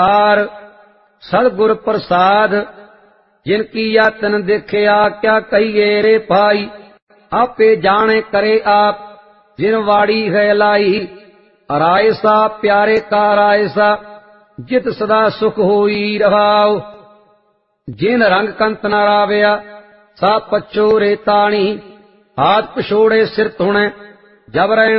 पार सतगुर प्रसाद जिन किया तिन देखिया क्या कहिए रे भाई आपे जाने करे आप जिन वाड़ी है लाई रायसा प्यारे का रायसा जित सदा सुख होई रहाओ जिन रंग कंत न रावया सा पच्छो रे ताणी हाथ पछोड़े सिर धुणे जब रैन